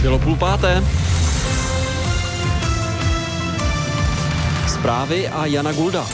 Bylo 4:30. Zprávy a Jana Gulda.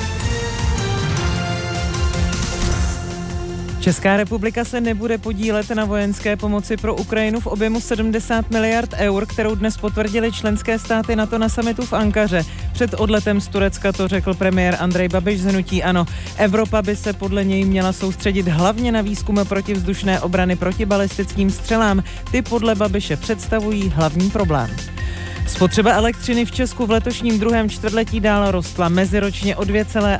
Česká republika se nebude podílet na vojenské pomoci pro Ukrajinu v objemu 70 miliard eur, kterou dnes potvrdili členské státy NATO na summitu v Ankaře. Před odletem z Turecka to řekl premiér Andrej Babiš z hnutí ANO. Evropa by se podle něj měla soustředit hlavně na výzkum protivzdušné obrany proti balistickým střelám. Ty podle Babiše představují hlavní problém. Spotřeba elektřiny v Česku v letošním druhém čtvrtletí dál rostla meziročně o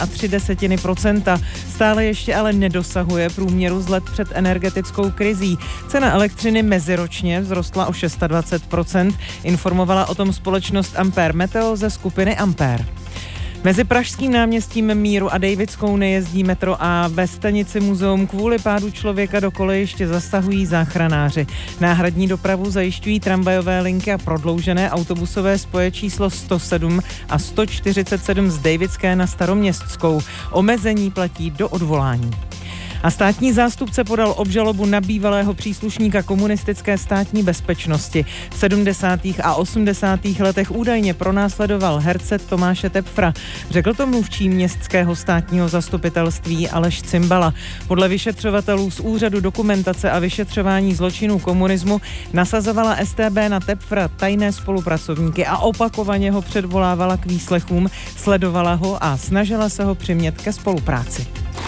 2,3%. Stále ještě ale nedosahuje průměru z let před energetickou krizí. Cena elektřiny meziročně vzrostla o 26%, informovala o tom společnost Ampere Meteo ze skupiny Ampere. Mezi pražským náměstím Míru a Davidskou nejezdí metro a ve stanici Muzeum kvůli pádu člověka do kolejiště zasahují záchranáři. Náhradní dopravu zajišťují tramvajové linky a prodloužené autobusové spoje číslo 107 a 147 z Davidské na Staroměstskou. Omezení platí do odvolání. A státní zástupce podal obžalobu na bývalého příslušníka komunistické státní bezpečnosti. V 70. a 80. letech údajně pronásledoval herce Tomáše Tepfra. Řekl to mluvčí městského státního zastupitelství Aleš Cimbala. Podle vyšetřovatelů z Úřadu dokumentace a vyšetřování zločinů komunismu nasazovala StB na Tepfra tajné spolupracovníky a opakovaně ho předvolávala k výslechům, sledovala ho a snažila se ho přimět ke spolupráci.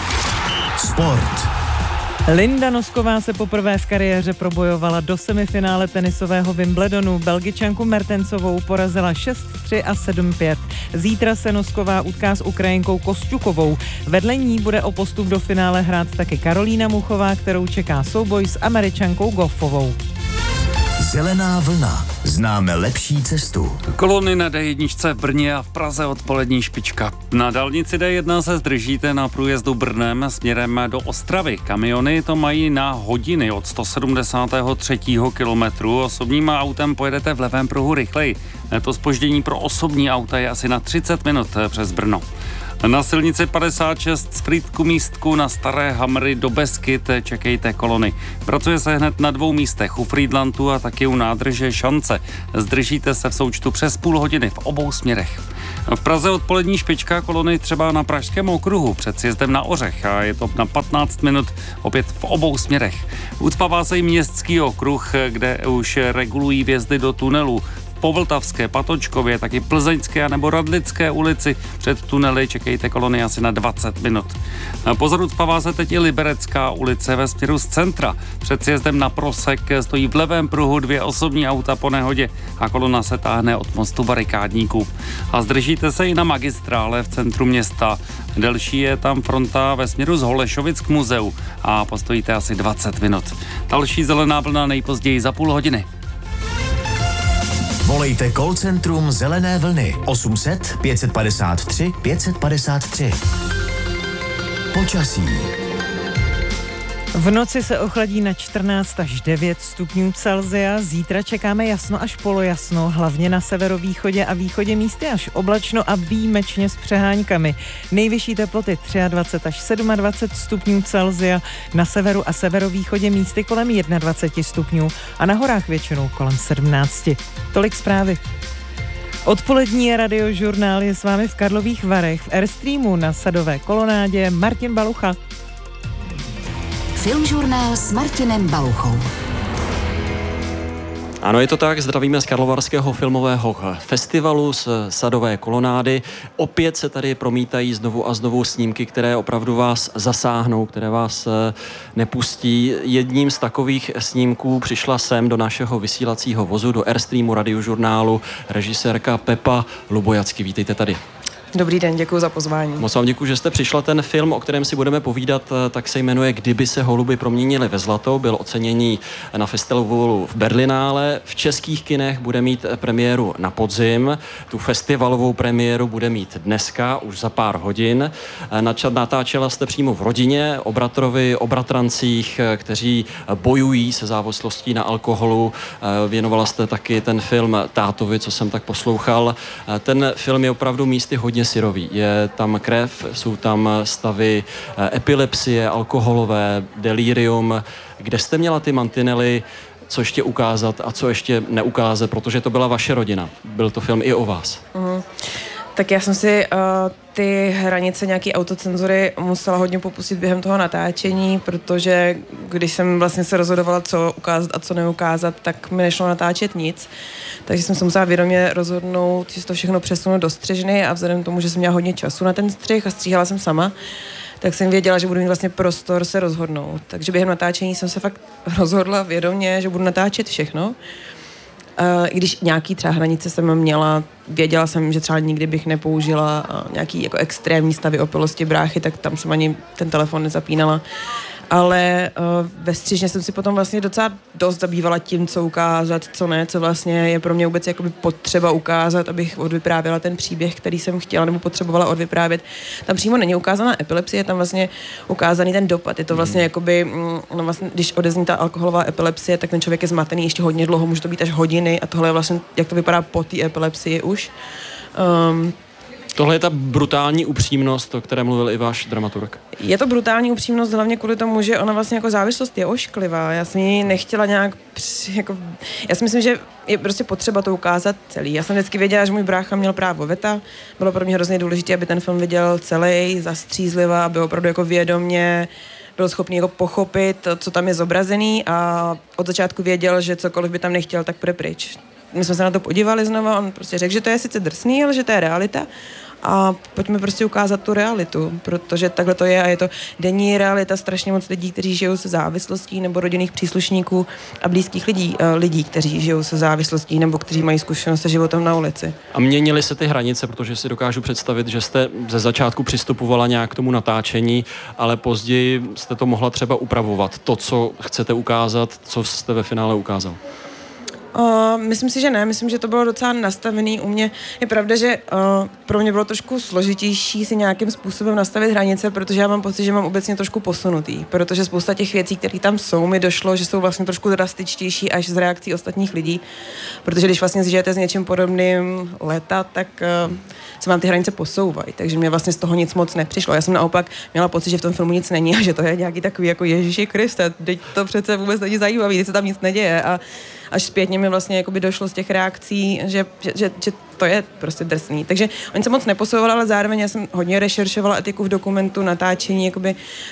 Sport. Linda Nosková se poprvé v kariéře probojovala do semifinále tenisového Wimbledonu. Belgičanku Mertensovou porazila 6-3 a 7-5. Zítra se Nosková utká s Ukrajinkou Kosťukovou. Vedle ní bude o postup do finále hrát taky Karolína Muchová, kterou čeká souboj s Američankou Goffovou. Zelená vlna. Známe lepší cestu. Kolony na D1 v Brně a v Praze odpolední špička. Na dálnici D1 se zdržíte na průjezdu Brnem směrem do Ostravy. Kamiony to mají na hodiny od 173. kilometru. Osobním autem pojedete v levém pruhu rychleji. To zpoždění pro osobní auta je asi na 30 minut přes Brno. Na silnici 56 z Frýdku místku na Staré Hamry do Beskyt čekejte kolony. Pracuje se hned na 2 místech, u Frýdlantu a taky u nádrže Šance. Zdržíte se v součtu přes půl hodiny v obou směrech. V Praze odpolední špička, kolony třeba na Pražském okruhu před sjezdem na Ořech a je to na 15 minut opět v obou směrech. Ucpává se i Městský okruh, kde už regulují vjezdy do tunelu. Po Vltavské, Patočkově, taky Plzeňské nebo Radlické ulici před tunely čekejte kolony asi na 20 minut. Pozor, ucpává se teď i Liberecká ulice ve směru z centra. Před sjezdem na Prosek stojí v levém pruhu 2 osobní auta po nehodě a kolona se táhne od mostu Barikádníků. A zdržíte se i na Magistrále v centru města. Delší je tam fronta ve směru z Holešovic k muzeu a postojíte asi 20 minut. Další zelená vlna nejpozději za půl hodiny. Volejte call centrum Zelené vlny 800 553 553. Počasí. V noci se ochladí na 14 až 9 stupňů Celsia. Zítra čekáme jasno až polojasno, hlavně na severovýchodě a východě místy až oblačno a výjimečně s přeháňkami. Nejvyšší teploty 23 až 27 stupňů Celsia, na severu a severovýchodě místy kolem 21 stupňů a na horách většinou kolem 17. Tolik zprávy. Odpolední radiožurnál je s vámi v Karlových Varech, v Airstreamu na Sadové kolonádě Martin Balucha. Filmžurnál s Martinem Baluchou. Ano, je to tak, zdravíme z Karlovarského filmového festivalu z Sadové kolonády. Opět se tady promítají znovu a znovu snímky, které opravdu vás zasáhnou, které vás nepustí. Jedním z takových snímků přišla sem do našeho vysílacího vozu, do Airstreamu radiožurnálu, režisérka Pepa Lubojacky. Vítejte tady. Dobrý den, děkuji za pozvání. Moc vám děkuji, že jste přišla. Ten film, o kterém si budeme povídat, tak se jmenuje Kdyby se holuby proměnily ve zlato. Byl oceněný na festivalu v Berlinále. V českých kinech bude mít premiéru na podzim. Tu festivalovou premiéru bude mít dneska, už za pár hodin. Natáčela jste přímo v rodině, o bratrovi, o bratrancích, kteří bojují se závislostí na alkoholu. Věnovala jste taky ten film tátovi, co jsem tak poslouchal. Ten film je opravdu místy hodně syrový. Je tam krev, jsou tam stavy epilepsie, alkoholové, delirium. Kde jste měla ty mantinely co ještě ukázat a co ještě neukázat, protože to byla vaše rodina. Byl to film i o vás. Tak já jsem si ty hranice nějaký autocenzury musela hodně popustit během toho natáčení, protože když jsem vlastně se rozhodovala, co ukázat a co neukázat, tak mi nešlo natáčet nic. Takže jsem se musela vědomě rozhodnout, že to všechno přesunu do střižny a vzhledem k tomu, že jsem měla hodně času na ten střih a stříhala jsem sama, tak jsem věděla, že budu mít vlastně prostor se rozhodnout. Takže během natáčení jsem se fakt rozhodla vědomě, že budu natáčet všechno. I když nějaký třeba hranice jsem měla, věděla jsem, že třeba nikdy bych nepoužila nějaký jako extrémní stavy opilosti bráchy, tak tam jsem ani ten telefon nezapínala. Ale ve střižně jsem si potom vlastně docela dost zabývala tím, co ukázat, co ne, co vlastně je pro mě vůbec jakoby potřeba ukázat, abych odvyprávěla ten příběh, který jsem chtěla nebo potřebovala odvyprávět. Tam přímo není ukázaná epilepsie, je tam vlastně ukázaný ten dopad. Je to vlastně jakoby, no vlastně, když odezní ta alkoholová epilepsie, tak ten člověk je zmatený ještě hodně dlouho, může to být až hodiny a tohle je vlastně, jak to vypadá po té epilepsii už. Tohle je ta brutální upřímnost, o které mluvil i váš dramaturg. Je to brutální upřímnost hlavně kvůli tomu, že ona vlastně jako závislost je ošklivá. Já jsem ji nechtěla nějak já si myslím, že je prostě potřeba to ukázat celý. Já jsem vždycky věděla, že můj brácha měl právo veta. Bylo pro mě hrozně důležité, aby ten film viděl celý, zastřízlivá, aby opravdu jako vědomě byl schopný jako pochopit, co tam je zobrazený a od začátku věděl, že cokoliv by tam nechtěl, tak půjde pryč. My jsme se na to podívali znova, on prostě řekl, že to je sice drsný, ale že to je realita. A pojďme prostě ukázat tu realitu, protože takhle to je a je to denní realita strašně moc lidí, kteří žijou se závislostí nebo rodinných příslušníků a blízkých lidí, kteří žijou se závislostí nebo kteří mají zkušenost se životem na ulici. A měnily se ty hranice, protože si dokážu představit, že jste ze začátku přistupovala nějak k tomu natáčení, ale později jste to mohla třeba upravovat. To, co chcete ukázat, co jste ve finále ukázal. Myslím si, že ne. Myslím, že to bylo docela nastavený u mě. Je pravda, že pro mě bylo trošku složitější si nějakým způsobem nastavit hranice, protože já mám pocit, že mám obecně trošku posunutý, protože spousta těch věcí, které tam jsou, mi došlo, že jsou vlastně trošku drastičtější až z reakcí ostatních lidí, protože když vlastně žijete s něčím podobným léta, tak se vám ty hranice posouvají, takže mě vlastně z toho nic moc nepřišlo. Já jsem naopak měla pocit, že v tom filmu nic není a že to je nějaký takový jako Ježíši Kriste, teď to přece vůbec není zajímavý, teď se tam nic neděje a až zpětně mi vlastně jakoby došlo z těch reakcí, že to je prostě drsný. Takže oni se moc neposouvali, ale zároveň já jsem hodně rešeršovala etiku v dokumentu, natáčení, jakoby,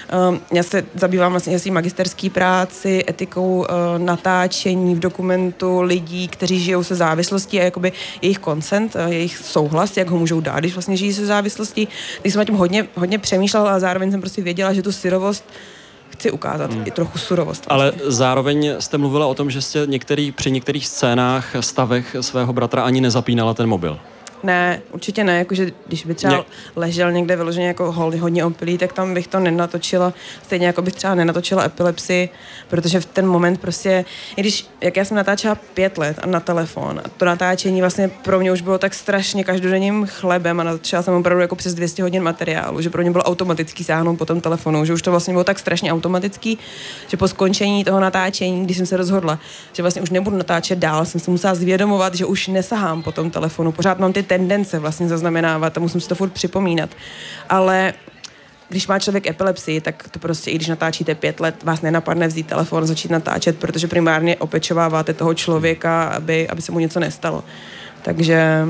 já se zabývám vlastně svým magisterský práci, etikou natáčení v dokumentu lidí, kteří žijou se závislostí a jakoby jejich consent, jejich souhlas, jak ho můžou dát, když vlastně žijí se závislostí. Když jsem na tím hodně přemýšlela, ale zároveň jsem prostě věděla, že tu syrovost chci ukázat, i trochu surovost. Vlastně. Ale zároveň jste mluvila o tom, že jste při některých scénách, stavech svého bratra ani nezapínala ten mobil. Ne, určitě ne, jakože když by třeba ležel někde vyloženě jako hodně opilý, tak tam bych to nenatočila, stejně jako bych třeba nenatočila epilepsii, protože v ten moment prostě, i když, jak já jsem natáčela 5 let na telefon, a to natáčení vlastně pro mě už bylo tak strašně každodenním chlebem a natáčela jsem opravdu jako přes 200 hodin materiálu, že pro mě bylo automatický sáhnout po tom telefonu, že už to vlastně bylo tak strašně automatický, že po skončení toho natáčení, když jsem se rozhodla, že vlastně už nebudu natáčet dál, jsem se musela zvědomovat, že už nesahám po tom telefonu, pořád mám ty tendence vlastně zaznamenávat a musím si to furt připomínat. Ale když má člověk epilepsii, tak to prostě, i když natáčíte 5 let, vás nenapadne vzít telefon, začít natáčet, protože primárně opečováváte toho člověka, aby se mu něco nestalo. Takže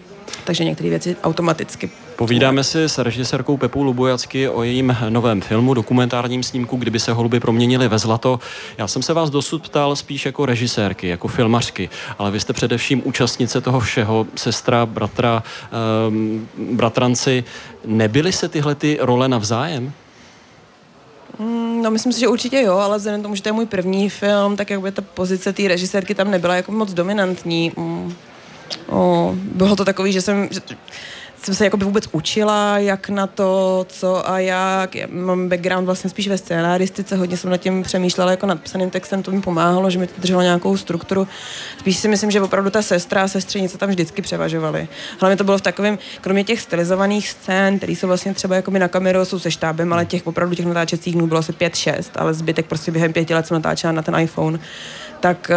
některé věci automaticky. Povídáme si s režisérkou Pepou Lubojacky o jejím novém filmu, dokumentárním snímku Kdyby se holuby proměnily ve zlato. Já jsem se vás dosud ptal spíš jako režisérky, jako filmařky, ale vy jste především účastnice toho všeho, sestra, bratra, bratranci. Nebyly se tyhle ty role navzájem? No, myslím si, že určitě jo, ale vzhledem k tomu, že to je můj první film, tak jakby ta pozice té režisérky tam nebyla jako moc dominantní. Bylo to takový, že jsem se jakoby vůbec učila, jak na to, co a jak. Já mám background vlastně spíš ve scénáristice, hodně jsem nad tím přemýšlela jako nad psaným textem, to mi pomáhalo, že mi to drželo nějakou strukturu. Spíš si myslím, že opravdu ta sestra a sestřenice tam vždycky převažovaly. Hlavně to bylo v takovém, kromě těch stylizovaných scén, které jsou vlastně třeba jakoby na kameru, jsou se štábem, ale těch opravdu těch natáčecích dnů bylo asi 5-6, ale zbytek prostě během 5 let jsem natáčela na ten iPhone. Tak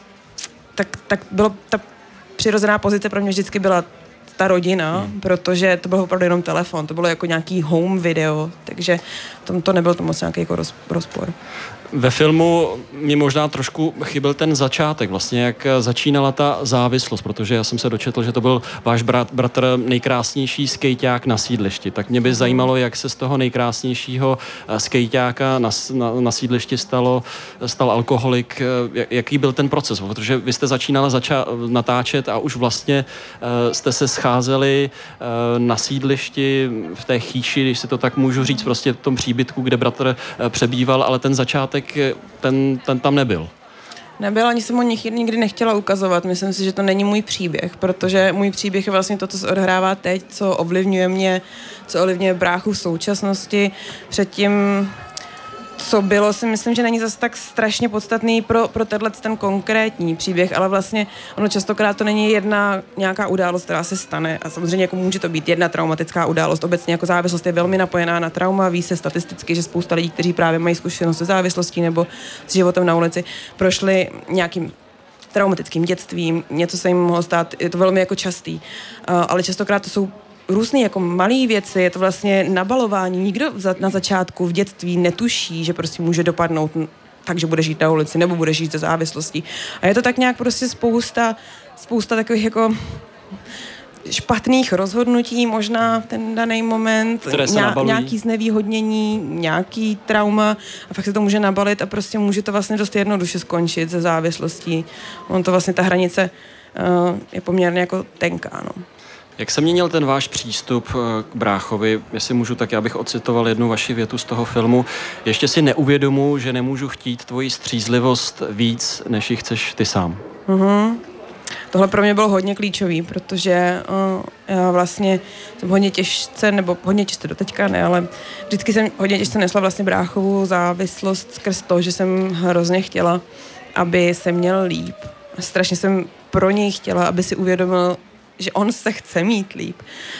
bylo ta přirozená pozice pro mě vždycky byla ta rodina, protože to byl opravdu jenom telefon, to bylo jako nějaký home video, takže to nebyl to moc nějaký jako rozpor. Ve filmu mi možná trošku chyběl ten začátek, vlastně jak začínala ta závislost, protože já jsem se dočetl, že to byl váš bratr nejkrásnější skejťák na sídlišti. Tak mě by zajímalo, jak se z toho nejkrásnějšího skejťáka na sídlišti stal alkoholik, jaký byl ten proces, protože vy jste začínala natáčet a už vlastně jste se scházeli na sídlišti v té chýši, když si to tak můžu říct, prostě v tom příbytku, kde bratr přebýval, ale ten začátek, ten tam nebyl. Nebyl, ani jsem ho nikdy nechtěla ukazovat. Myslím si, že to není můj příběh, protože můj příběh je vlastně to, co se odehrává teď, co ovlivňuje mě, co ovlivňuje bráchu v současnosti. Předtím, co bylo, si myslím, že není zase tak strašně podstatný pro ten konkrétní příběh, ale vlastně ono častokrát to není jedna nějaká událost, která se stane a samozřejmě jako může to být jedna traumatická událost. Obecně jako závislost je velmi napojená na trauma, ví se statisticky, že spousta lidí, kteří právě mají zkušenost se závislostí nebo s životem na ulici, prošli nějakým traumatickým dětstvím, něco se jim mohlo stát, je to velmi jako častý, ale častokrát to jsou různé jako malé věci, je to vlastně nabalování. Nikdo na začátku v dětství netuší, že prostě může dopadnout tak, že bude žít na ulici nebo bude žít ze závislostí. A je to tak nějak prostě spousta takových jako špatných rozhodnutí, možná v ten daný moment, nějaký znevýhodnění, nějaký trauma a fakt se to může nabalit a prostě může to vlastně dost jednoduše skončit ze závislostí. On to vlastně ta hranice je poměrně jako tenká, no. Jak se měnil ten váš přístup k bráchovi? Jestli můžu, tak já bych ocitoval jednu vaši větu z toho filmu. Ještě si neuvědomuji, že nemůžu chtít tvoji střízlivost víc, než ji chceš ty sám. Mm-hmm. Tohle pro mě bylo hodně klíčový, protože já vlastně jsem hodně těžce doteďka ne, ale vždycky jsem hodně těžce nesla vlastně bráchovou závislost skrz to, že jsem hrozně chtěla, aby se měl líp. Strašně jsem pro něj chtěla, aby si uvědomil, že on se chce mít líp,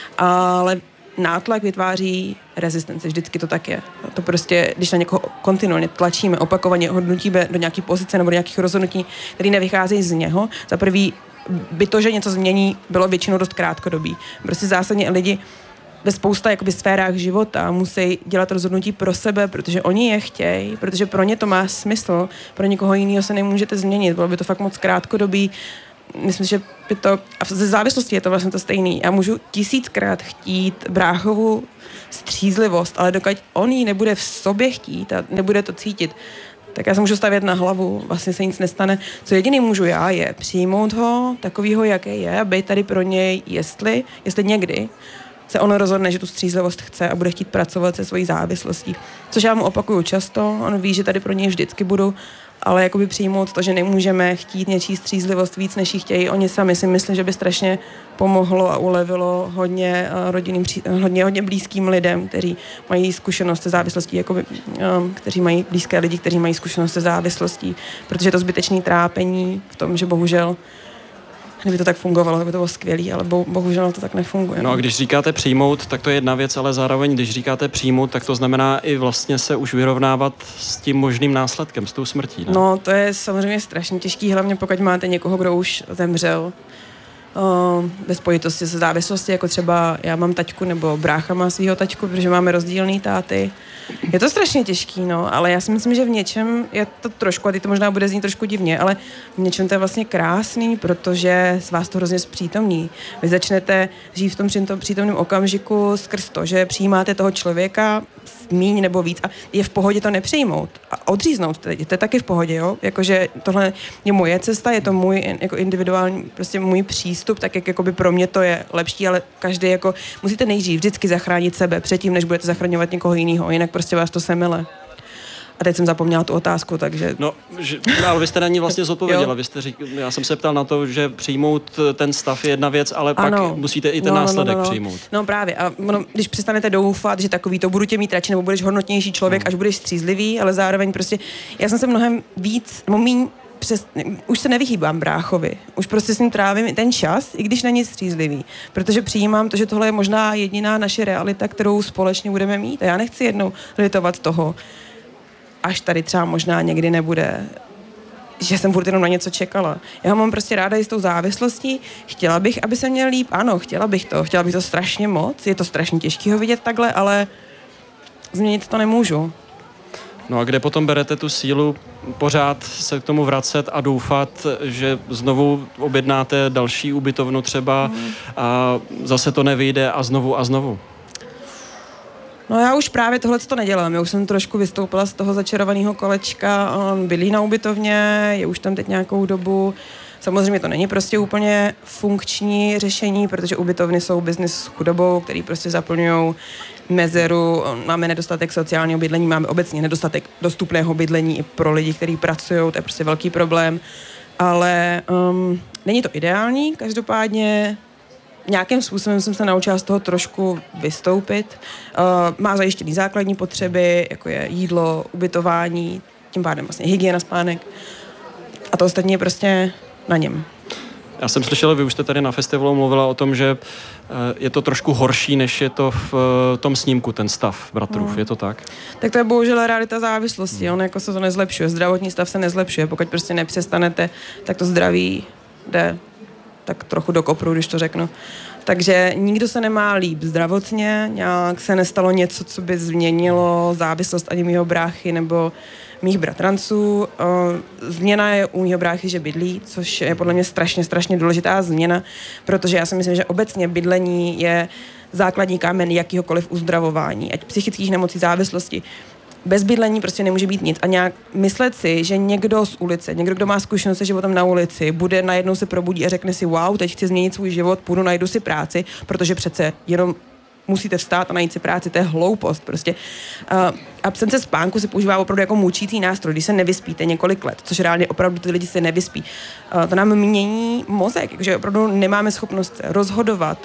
ale nátlak vytváří rezistenci, vždycky to tak je. To prostě, když na někoho kontinuálně tlačíme, opakovaně hodnotíme do nějaké pozice nebo do nějakých rozhodnutí, které nevycházejí z něho, za prvý by to, že něco změní, bylo většinou dost krátkodobý. Prostě zásadně lidi ve spousta jakoby sférách života musí dělat rozhodnutí pro sebe, protože oni je chtějí, protože pro ně to má smysl, pro někoho jiného se nemůžete změnit, bylo by to fakt moc krátkodobý. Myslím, že by to, a ze závislosti je to vlastně to stejný. Já můžu 1000krát chtít bráchovu střízlivost, ale dokud on ji nebude v sobě chtít a nebude to cítit, tak já se můžu stavět na hlavu, vlastně se nic nestane. Co jediný můžu já je přijmout ho takovýho, jaký je, a být tady pro něj, jestli někdy se on rozhodne, že tu střízlivost chce a bude chtít pracovat se svojí závislostí. Což já mu opakuju často, on ví, že tady pro něj vždycky budu, ale jakoby přijmout to, že nemůžeme chtít něčí střízlivost víc, než ji chtějí. Oni sami si myslí, že by strašně pomohlo a ulevilo hodně rodinným, hodně blízkým lidem, kteří mají zkušenost se závislostí, jakoby, kteří mají blízké lidi, kteří mají zkušenost se závislostí, protože je to zbytečný trápení v tom, že bohužel kdyby to tak fungovalo, tak by to bylo skvělý, ale bohužel to tak nefunguje. No a když říkáte přijmout, tak to je jedna věc, ale zároveň, když říkáte přijmout, tak to znamená i vlastně se už vyrovnávat s tím možným následkem, s tou smrtí. Ne? No, to je samozřejmě strašně těžký, hlavně pokud máte někoho, kdo už zemřel ve spojitosti se závislosti, jako třeba já mám taťku, nebo brácha má svýho taťku, protože máme rozdílný táty. Je to strašně těžký, no, ale já si myslím, že v něčem je to trošku, a teď to možná bude znít trošku divně, ale v něčem to je vlastně krásný, protože z vás to hrozně zpřítomní. Vy začnete žít v tom přítomném okamžiku skrz to, že přijímáte toho člověka míň nebo víc a je v pohodě to nepřijmout a odříznout. To je taky v pohodě, jo? Jakože tohle je moje cesta, je to můj jako individuální, prostě můj přístup, tak jak jakoby pro mě to je lepší, ale každý jako musíte nejdřív vždycky zachránit sebe předtím, než budete zachraňovat někoho jiného, jinak prostě vás to semele. A teď jsem zapomněla tu otázku, takže... No, ale vy jste na ní vlastně zodpověděla. Vy jste já jsem se ptal na to, že přijmout ten stav je jedna věc, ale pak musíte i ten následek přijmout. No právě. A když přestanete doufat, že takový to budu tě mít radši, nebo budeš hodnotnější člověk, až budeš střízlivý, ale zároveň prostě... Já jsem se mnohem víc, míň už se nevyhýbám bráchovi. Už prostě s ním trávím ten čas, i když není střízlivý. Protože přijímám to, že tohle je možná jediná naše realita, kterou společně budeme mít. A já nechci jednou litovat toho, až tady třeba možná někdy nebude, že jsem furt jenom na něco čekala. Já ho mám prostě ráda i s tou závislostí. Chtěla bych, aby se měl líp. Ano, chtěla bych to strašně moc. Je to strašně těžké ho vidět takhle, ale změnit to nemůžu. No a kde potom berete tu sílu pořád se k tomu vracet a doufat, že znovu objednáte další ubytovnu třeba a zase to nevyjde a znovu? No já už právě tohle to nedělám. Já už jsem trošku vystoupila z toho začarovaného kolečka. On bydlí na ubytovně, je už tam teď nějakou dobu. Samozřejmě to není prostě úplně funkční řešení, protože ubytovny jsou biznis s chudobou, který prostě zaplňují mezeru. Máme nedostatek sociálního bydlení, máme obecně nedostatek dostupného bydlení i pro lidi, kteří pracují, to je prostě velký problém. Ale není to ideální, každopádně nějakým způsobem jsem se naučila z toho trošku vystoupit. Má zajištěný základní potřeby, jako je jídlo, ubytování, tím pádem vlastně hygiena, spánek. A to ostatní je prostě na něm. Já jsem slyšel, vy už jste tady na festivalu mluvila o tom, že je to trošku horší, než je to v tom snímku, ten stav bratrův. Je to tak? Tak to je bohužel realita závislosti. On jako se to nezlepšuje. Zdravotní stav se nezlepšuje. Pokud prostě nepřestanete, tak to zdraví jde tak trochu do kopru, když to řeknu. Takže nikdo se nemá líp zdravotně, nějak se nestalo něco, co by změnilo závislost ani mýho bráchy nebo mých bratranců. Změna je u mýho bráchy, že bydlí, což je podle mě strašně důležitá změna, protože já si myslím, že obecně bydlení je základní kámen jakýhokoliv uzdravování, ať psychických nemocí, závislosti. Bez bydlení prostě nemůže být nic. A nějak myslet si, že někdo z ulice, někdo, kdo má zkušenost se životem na ulici, bude najednou se probudí a řekne si, wow, teď chci změnit svůj život, půjdu, najdu si práci, protože přece jenom musíte vstát a najít si práci, to je hloupost prostě. Absence spánku se používá opravdu jako mučící nástroj, když se nevyspíte několik let, což reálně opravdu ty lidi se nevyspí. To nám mění mozek, takže opravdu nemáme schopnost rozhodovat.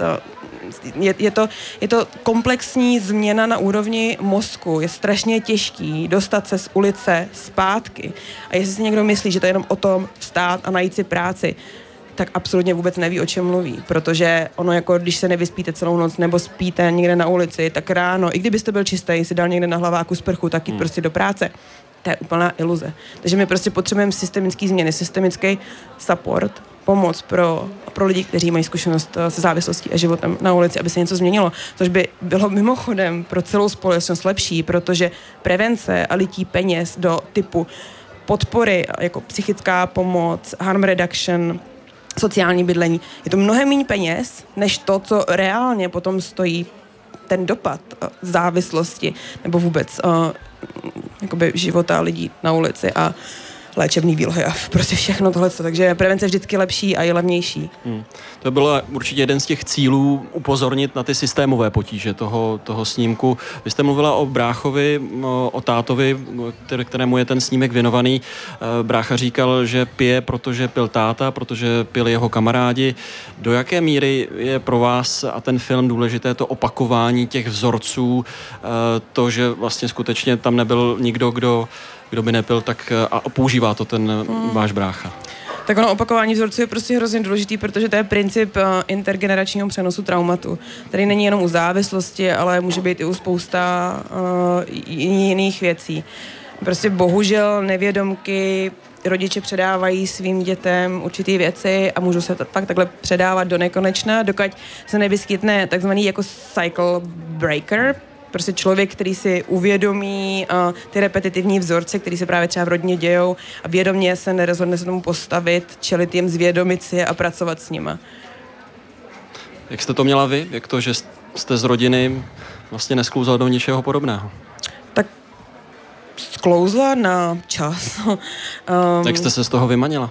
Je to komplexní změna na úrovni mozku. Je strašně těžký dostat se z ulice zpátky. A jestli si někdo myslí, že to je jenom o tom vstát a najít si práci, tak absolutně vůbec neví, o čem mluví. Protože ono jako, když se nevyspíte celou noc nebo spíte někde na ulici, tak ráno, i kdybyste byl čistý, si dal někde na hlaváku sprchu, tak jít prostě do práce. To je úplná iluze. Takže my prostě potřebujeme systemický změny, systemický support, pomoc pro lidi, kteří mají zkušenost se závislostí a životem na ulici, aby se něco změnilo. Což by bylo mimochodem pro celou společnost lepší, protože prevence a lití peněz do typu podpory, jako psychická pomoc, harm reduction, sociální bydlení, je to mnohem méně peněz, než to, co reálně potom stojí ten dopad závislosti nebo vůbec jakoby života lidí na ulici a léčebný výlohy a prostě všechno tohleto. Takže prevence je vždycky lepší a je levnější. To bylo určitě jeden z těch cílů upozornit na ty systémové potíže toho snímku. Vy jste mluvila o bráchovi, o tátovi, kterému je ten snímek věnovaný. Brácha říkal, že pije, protože pil táta, protože pili jeho kamarádi. Do jaké míry je pro vás a ten film důležité to opakování těch vzorců, to, že vlastně skutečně tam nebyl nikdo, kdo by nepil, tak a používá to ten váš brácha? Tak ono opakování vzorců je prostě hrozně důležitý, protože to je princip intergeneračního přenosu traumatu. Tady není jenom u závislosti, ale může být i u spousta jiných věcí. Prostě bohužel nevědomky rodiče předávají svým dětem určitý věci a můžou se fakt takhle předávat do nekonečna, dokud se nevyskytne takzvaný jako cycle breaker, prostě člověk, který si uvědomí ty repetitivní vzorce, které se právě třeba v rodině dějou a vědomě se nerozhodne se tomu postavit, čelit jim, zvědomit si a pracovat s nima. Jak jste to měla vy? Jak to, že jste z rodiny vlastně nesklouzla do ničeho podobného? Tak sklouzla na čas. Jak jste se z toho vymanila?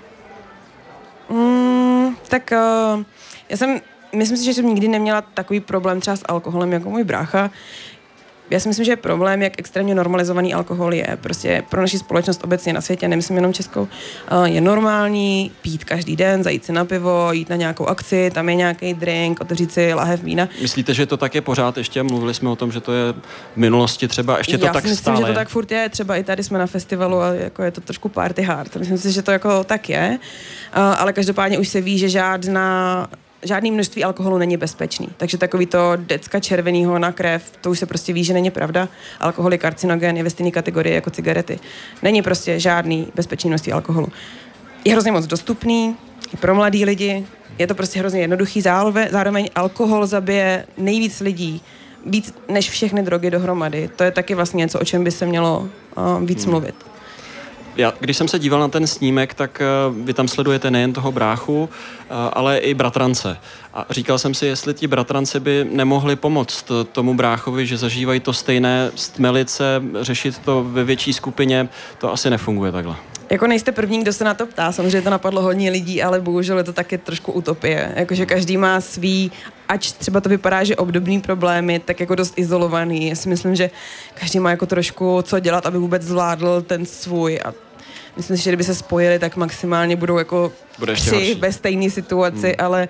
Myslím si, že jsem nikdy neměla takový problém třeba s alkoholem jako můj brácha. Já si myslím, že je problém, jak extrémně normalizovaný alkohol je. Prostě pro naši společnost obecně na světě, nemyslím jenom českou, je normální pít každý den, zajít si na pivo, jít na nějakou akci, tam je nějaký drink, otevřít si lahev vína. Myslíte, že to tak je pořád ještě? Mluvili jsme o tom, že to je v minulosti třeba, ještě to tak stále. Já si myslím, že to tak furt je. Třeba i tady jsme na festivalu a jako je to trošku party hard. Myslím si, že to jako tak je. Ale každopádně už se ví, že žádný množství alkoholu není bezpečný. Takže takový to decka červenýho na krev, to už se prostě ví, že není pravda. Alkohol je karcinogen, je ve stejné kategorii jako cigarety. Není prostě žádný bezpečný množství alkoholu. Je hrozně moc dostupný i pro mladý lidi. Je to prostě hrozně jednoduchý. Zároveň alkohol zabije nejvíc lidí, víc než všechny drogy dohromady. To je taky vlastně něco, o čem by se mělo víc mluvit. Když jsem se díval na ten snímek, tak vy tam sledujete nejen toho bráchu, ale i bratrance. A říkal jsem si, jestli ti bratranci by nemohli pomoct tomu bráchovi, že zažívají to stejné, stmelit se, řešit to ve větší skupině, to asi nefunguje takhle. Jako nejste první, kdo se na to ptá, samozřejmě to napadlo hodně lidí, ale bohužel je to taky trošku utopie. Jakože každý má svý, ač třeba to vypadá, že obdobný problémy, tak jako dost izolovaný. Já si myslím, že každý má jako trošku co dělat, aby vůbec zvládl ten svůj a myslím si, že kdyby se spojili, tak maximálně budou jako tři ve stejné situaci, ale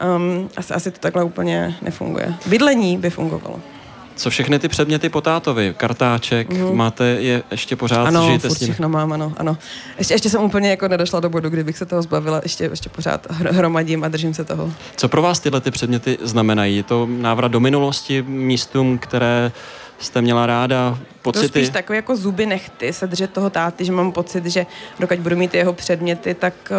asi to takhle úplně nefunguje. Bydlení by fungovalo. Co všechny ty předměty po tátovi? Kartáček, máte je ještě pořád? Ano, žijete furt s ním? všechno mám, ano. Ještě jsem úplně jako nedošla do bodu, kdybych se toho zbavila, ještě pořád hromadím a držím se toho. Co pro vás tyhle ty předměty znamenají? Je to návrat do minulosti, místům, které jste měla ráda, pocity? To spíš takový jako zuby nechty se držet toho táty, že mám pocit, že dokud budu mít jeho předměty,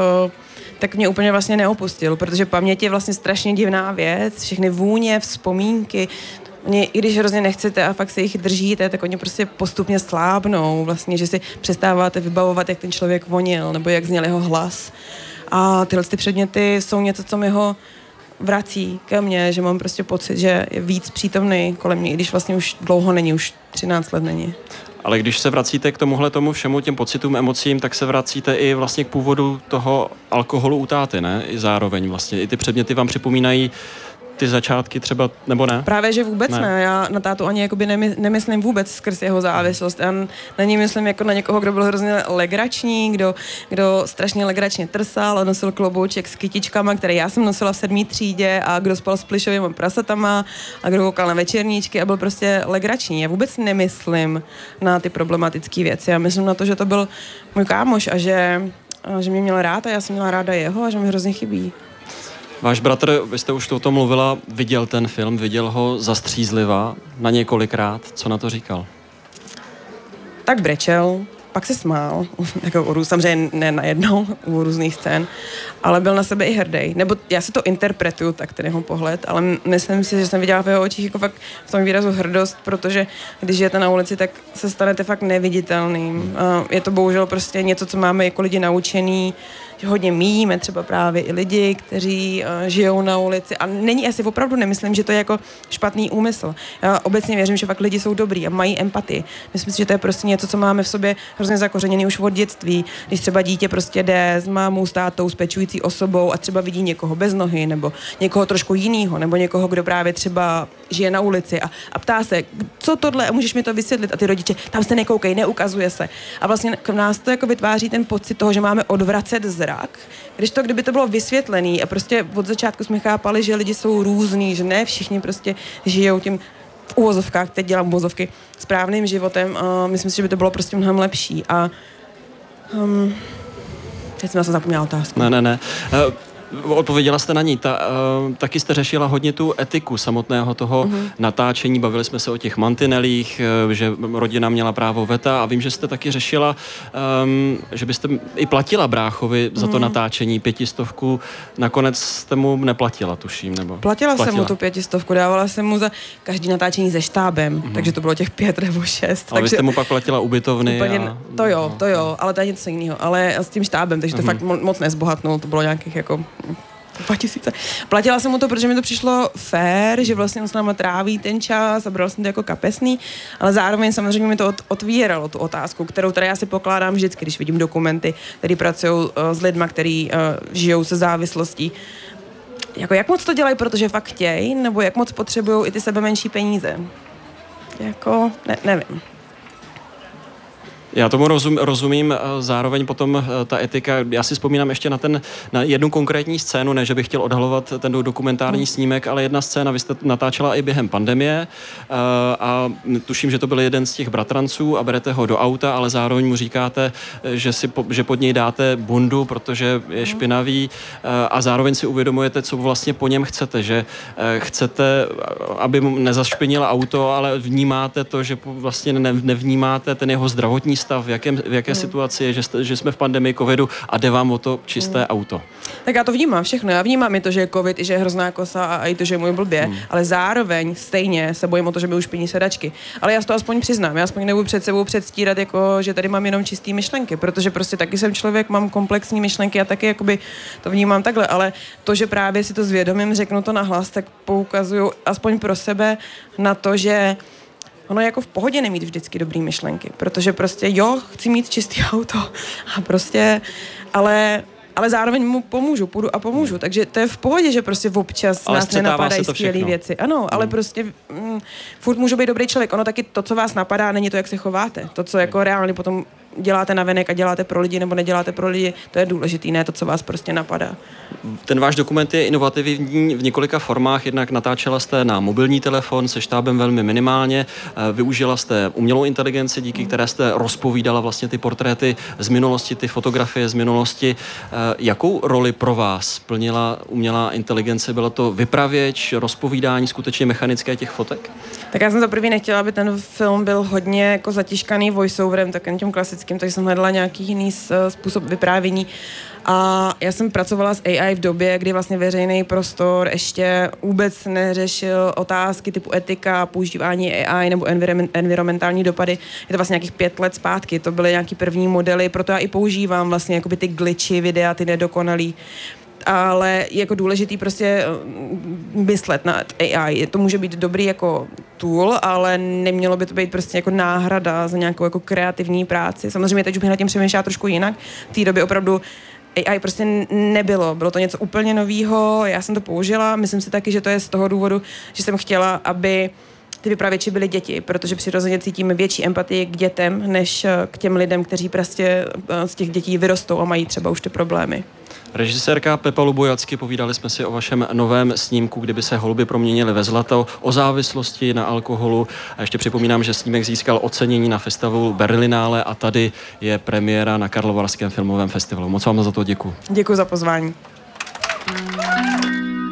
tak mě úplně vlastně neopustil, protože paměť je vlastně strašně divná věc, všechny vůně, vzpomínky, oni, i když hrozně nechcete a fakt se jich držíte, tak oni prostě postupně slábnou, vlastně, že si přestáváte vybavovat, jak ten člověk vonil, nebo jak zněl jeho hlas. A tyhle ty předměty jsou něco, co mi ho vrací ke mně, že mám prostě pocit, že je víc přítomný kolem mě, i když vlastně už dlouho není, už 13 let není. Ale když se vracíte k tomu všemu, těm pocitům, emocím, tak se vracíte i vlastně k původu toho alkoholu u táty, ne? I zároveň vlastně. I ty předměty vám připomínají ty začátky třeba, nebo ne? Právě, že vůbec ne. Já na tátu ani jakoby nemyslím vůbec skrz jeho závislost. Já na ní myslím jako na někoho, kdo byl hrozně legrační, kdo strašně legračně trsal a nosil klobouček s kytičkama, které já jsem nosila v 7. třídě a kdo spal s plišovými prasatama a kdo koukal na večerníčky a byl prostě legrační. Já vůbec nemyslím na ty problematické věci. Já myslím na to, že to byl můj kámoš a že mě měl rád a já jsem měla ráda jeho a že mi hrozně chybí. Váš bratr, vy jste už o tom mluvila, viděl ten film, viděl ho zastřízliva na několikrát. Co na to říkal? Tak brečel, pak se smál, jako samozřejmě ne najednou, u různých scén, ale byl na sebe i hrdý. Nebo já si to interpretuju, tak ten jeho pohled, ale myslím si, že jsem viděla v jeho očích jako fakt v tom výrazu hrdost, protože když žijete na ulici, tak se stanete fakt neviditelným. Je to bohužel prostě něco, co máme jako lidi naučený, že hodně míjíme třeba právě i lidi, kteří žijou na ulici a asi opravdu nemyslím, že to je jako špatný úmysl. Já obecně věřím, že fakt lidi jsou dobrý a mají empatii. Myslím si, že to je prostě něco, co máme v sobě hrozně zakořeněný už od dětství. Když třeba dítě prostě jde s mámou, s tátou, s pečující osobou a třeba vidí někoho bez nohy nebo někoho trošku jinýho nebo někoho, kdo právě třeba žije na ulici a ptá se, co tohle, můžeš mi to vysvětlit a ty rodiče, tam se nekoukej, neukazuje se. A vlastně k nás to jako vytváří ten pocit toho, že máme odvracet zrak, kdyby to bylo vysvětlený a prostě od začátku jsme chápali, že lidi jsou různý, že ne všichni prostě žijou tím v uvozovkách, teď dělám uvozovky, správným životem a myslím si, že by to bylo prostě mnohem lepší a teď jsem zapomněla otázku. Ne. Odpověděla jste na ní. Taky jste řešila hodně tu etiku samotného toho natáčení. Bavili jsme se o těch mantinelích, že rodina měla právo veta a vím, že jste taky řešila, že byste i platila bráchovi za to natáčení 500. Nakonec jste mu neplatila, tuším, nebo? Platila jsem mu tu 500, dávala jsem mu za každý natáčení se štábem, takže to bylo těch 5 nebo 6. Ale vy jste mu pak platila ubytovny? To jo, ale to je něco jiného. Ale s tím štábem, takže to fakt moc nezbohatnul, to bylo nějakých jako 2000. Platila jsem mu to, protože mi to přišlo fér, že vlastně on s náma tráví ten čas a bral jsem to jako kapesný, ale zároveň samozřejmě mi to otvíralo tu otázku, kterou tady já si pokládám vždycky, když vidím dokumenty, které pracují s lidma, kteří žijou se závislostí. Jako jak moc to dělají, protože fakt chtějí, nebo jak moc potřebují i ty sebe menší peníze? Jako, nevím. Já tomu rozumím, zároveň potom ta etika, já si vzpomínám ještě na jednu konkrétní scénu, ne, že bych chtěl odhalovat ten dokumentární snímek, ale jedna scéna, vy jste natáčela i během pandemie a tuším, že to byl jeden z těch bratranců a berete ho do auta, ale zároveň mu říkáte, že pod něj dáte bundu, protože je špinavý a zároveň si uvědomujete, co vlastně po něm chcete, že chcete, aby mu nezašpinilo auto, ale vnímáte to, že vlastně nevnímáte ten jeho zdravotní stav, v jaké situaci je, že jsme v pandemii covidu a jde vám o to čisté auto? Tak já to vnímám všechno. Já vnímám i to, že je covid, i že je hrozná kosa a i to, že je můj blbě, ale zároveň stejně se bojím o to, že mi už špiní sedačky. Ale já to aspoň přiznám. Já aspoň nebudu před sebou předstírat, jako, že tady mám jenom čistý myšlenky, protože prostě taky jsem člověk, mám komplexní myšlenky a taky jakoby to vnímám takhle, ale to, že právě si to zvědomím, řeknu to nahlas, tak poukazuju aspoň pro sebe na to, že ono je jako v pohodě nemít vždycky dobrý myšlenky, protože prostě chci mít čistý auto a prostě, ale zároveň mu půjdu a pomůžu, takže to je v pohodě, že prostě občas nás nenapadají skvělé věci. Ano, ale prostě furt můžu být dobrý člověk, ono taky to, co vás napadá, není to, jak se chováte, to, co jako reálně potom děláte navenek a děláte pro lidi nebo neděláte pro lidi, to je důležitý, ne to, co vás prostě napadá. Ten váš dokument je inovativní v několika formách, jednak natáčela jste na mobilní telefon se štábem velmi minimálně, využila jste umělou inteligenci, díky které jste rozpovídala vlastně ty portréty z minulosti, ty fotografie z minulosti. Jakou roli pro vás plnila umělá inteligence? Bylo to vypravěč, rozpovídání skutečně mechanické těch fotek? Tak já jsem za první nechtěla, aby ten film byl hodně jako zatížkaný voiceoverem, takovým tím klasickým, takže jsem hledala nějaký jiný způsob vyprávění. A já jsem pracovala s AI v době, kdy vlastně veřejný prostor ještě vůbec neřešil otázky typu etika, používání AI nebo environmentální dopady. Je to vlastně nějakých 5 let zpátky, to byly nějaký první modely, proto já i používám vlastně jakoby ty glitchy videa, ty nedokonalý. Ale je jako důležitý prostě myslet na AI. To může být dobrý jako tool, ale nemělo by to být prostě jako náhrada za nějakou jako kreativní práci. Samozřejmě teď už bych nad tím přemýšlela trošku jinak. V té době opravdu AI prostě nebylo. Bylo to něco úplně novýho, já jsem to použila. Myslím si taky, že to je z toho důvodu, že jsem chtěla, aby ty vypravěči byly děti, protože přirozeně cítíme větší empatii k dětem, než k těm lidem, kteří prostě z těch dětí vyrostou a mají třeba už ty problémy. Režisérka Pepa Lubojacky, povídali jsme si o vašem novém snímku, Kdyby se holuby proměnily ve zlato, o závislosti na alkoholu. A ještě připomínám, že snímek získal ocenění na festivalu Berlinále a tady je premiéra na Karlovarském filmovém festivalu. Moc vám za to děkuji. Děkuji za pozvání.